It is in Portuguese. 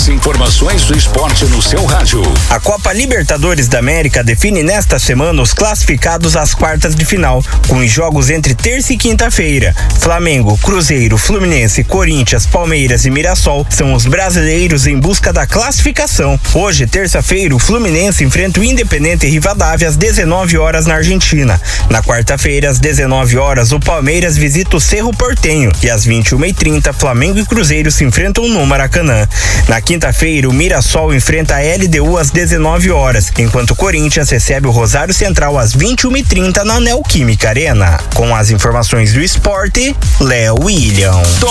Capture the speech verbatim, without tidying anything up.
As informações do esporte no seu rádio. A Copa Libertadores da América define nesta semana os classificados às quartas de final, com os jogos entre terça e quinta-feira. Flamengo, Cruzeiro, Fluminense, Corinthians, Palmeiras e Mirassol são os brasileiros em busca da classificação. Hoje, terça-feira, o Fluminense enfrenta o Independente Rivadavia às dezenove horas na Argentina. Na quarta-feira, às dezenove horas, o Palmeiras visita o Cerro Porteño e às vinte e uma e trinta, Flamengo e Cruzeiro se enfrentam no Maracanã. Na quinta-feira, o Mirassol enfrenta a L D U às dezenove horas, enquanto o Corinthians recebe o Rosário Central às vinte e uma e trinta na Neoquímica Arena. Com as informações do esporte, Léo William.